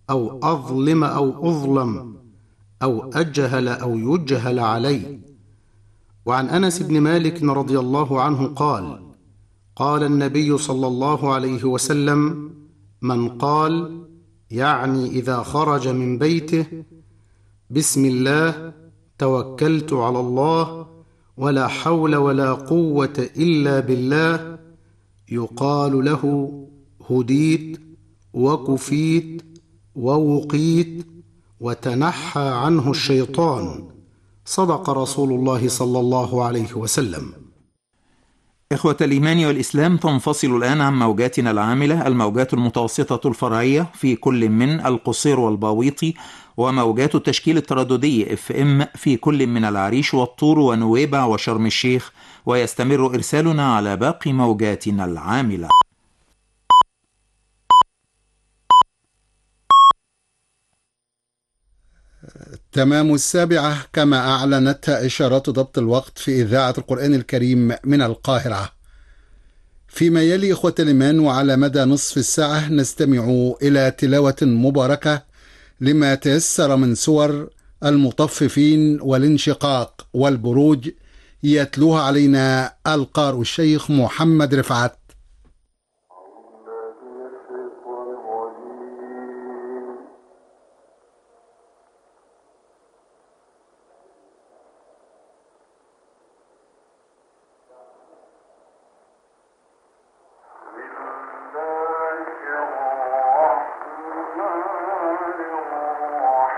أو أظلم أو أظلم أو أجهل أو يجهل علي. وعن أنس بن مالك رضي الله عنه قال: قال النبي صلى الله عليه وسلم: من قال، يعني إذا خرج من بيته: بسم الله توكلت على الله ولا حول ولا قوة إلا بالله، يقال له: هديت وكفيت ووقيت وتنحى عنه الشيطان. صدق رسول الله صلى الله عليه وسلم. إخوة الإيمان والإسلام، تنفصل الآن عن موجاتنا العاملة الموجات المتوسطة الفرعية في كل من القصير والباويطي، وموجات التشكيل الترددي FM في كل من العريش والطور ونويبع وشرم الشيخ، ويستمر إرسالنا على باقي موجاتنا العاملة. تمام 7 كما أعلنتها إشارات ضبط الوقت في إذاعة القرآن الكريم من القاهرة. فيما يلي إخوة الإيمان، وعلى مدى نصف الساعة نستمع إلى تلاوة مباركة لما تيسر من سور المطففين والانشقاق والبروج، يتلوها علينا القارئ الشيخ محمد رفعت